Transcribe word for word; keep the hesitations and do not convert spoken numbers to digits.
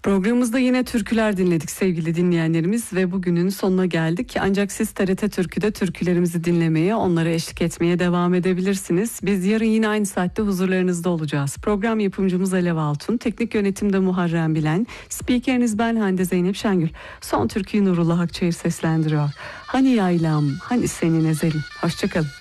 Programımızda yine türküler dinledik sevgili dinleyenlerimiz ve bugünün sonuna geldik. Ancak siz T R T Türkü'de türkülerimizi dinlemeye, onlara eşlik etmeye devam edebilirsiniz. Biz yarın yine aynı saatte huzurlarınızda olacağız. Program yapımcımız Alev Altun, teknik yönetimde Muharrem Bilen, spikeriniz ben Hande Zeynep Şengül. Son türküyü Nurullah Akçayır seslendiriyor. Hani yaylam, hani senin ezelin. Hoşçakalın.